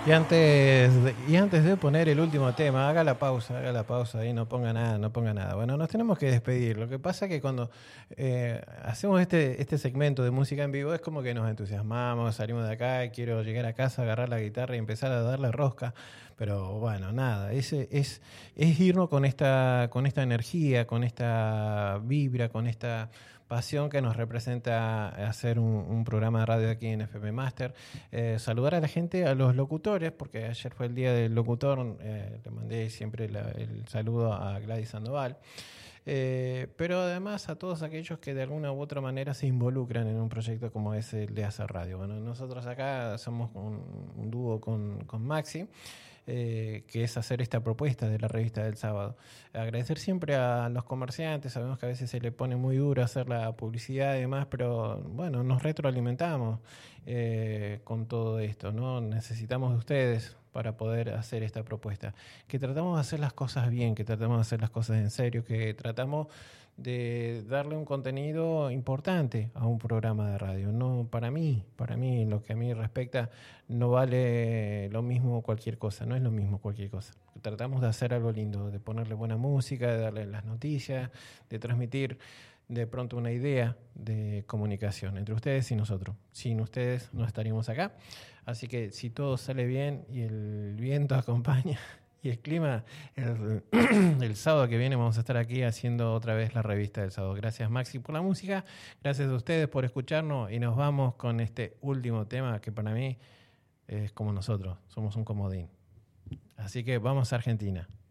Y antes de poner el último tema, haga la pausa ahí, no ponga nada, no ponga nada. Bueno, nos tenemos que despedir. Lo que pasa es que cuando hacemos este segmento de música en vivo es como que nos entusiasmamos, salimos de acá, quiero llegar a casa, agarrar la guitarra y empezar a darle rosca. Pero bueno, nada, es irnos con esta energía, con esta vibra, con esta pasión que nos representa hacer un programa de radio aquí en FM Master. Saludar a la gente, a los locutores, porque ayer fue el día del locutor, le mandé siempre el saludo a Gladys Sandoval. Pero además a todos aquellos que de alguna u otra manera se involucran en un proyecto como es el de Hacer Radio. Bueno, nosotros acá somos un dúo con Maxi, que es hacer esta propuesta de la revista del sábado. Agradecer siempre a los comerciantes, sabemos que a veces se le pone muy duro hacer la publicidad y demás, pero bueno, nos retroalimentamos con todo esto, ¿no? Necesitamos de ustedes para poder hacer esta propuesta, que tratamos de hacer las cosas bien, que tratamos de hacer las cosas en serio, que tratamos de darle un contenido importante a un programa de radio. No, para mí, en lo que a mí respecta, no vale lo mismo cualquier cosa, no es lo mismo cualquier cosa. Tratamos de hacer algo lindo, de ponerle buena música, de darle las noticias, de transmitir de pronto una idea de comunicación entre ustedes y nosotros. Sin ustedes no estaríamos acá. Así que si todo sale bien y el viento acompaña y el clima, el sábado que viene vamos a estar aquí haciendo otra vez la revista del sábado. Gracias Maxi por la música, gracias a ustedes por escucharnos y nos vamos con este último tema que para mí es como nosotros, somos un comodín. Así que vamos a Argentina.